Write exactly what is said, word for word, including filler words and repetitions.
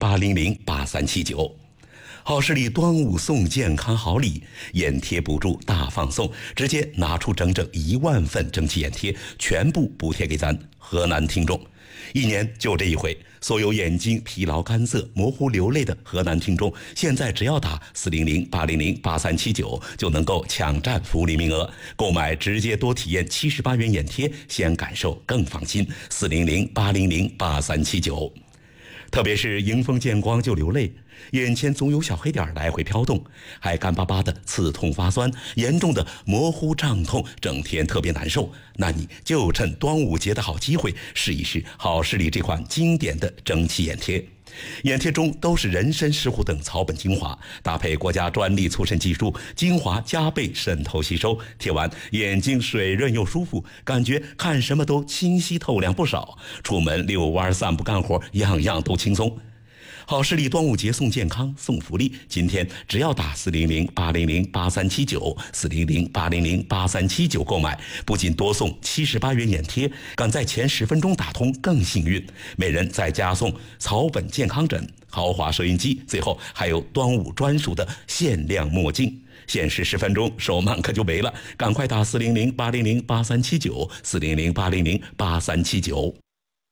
八零零八三七九。好视力端午送健康好礼，眼贴补助大放送，直接拿出整整一万份蒸汽眼贴，全部补贴给咱河南听众。一年就这一回，所有眼睛疲劳干涩、模糊流泪的河南听众，现在只要打四零零八零零八三七九，就能够抢占福利名额，购买直接多体验七十八元眼贴，先感受更放心。四零零八零零八三七九。特别是迎风见光就流泪，眼前总有小黑点来回飘动，还干巴巴的刺痛发酸，严重的模糊胀痛，整天特别难受。那你就趁端午节的好机会，试一试好视力这款经典的蒸汽眼贴。眼贴中都是人参、石斛等草本精华，搭配国家专利促渗技术，精华加倍渗透吸收，贴完眼睛水润又舒服，感觉看什么都清晰透亮不少。出门遛弯、散步、干活，样样都轻松。好视力端午节送健康送福利，今天只要打四零零八零零八三七九四零零八零零八三七九购买，不仅多送七十八元眼贴，赶在前十分钟打通更幸运，每人再加送草本健康枕、豪华收音机，最后还有端午专属的限量墨镜。限时十分钟，手慢可就没了，赶快打四零零八零零八三七九四零零八零零八三七九。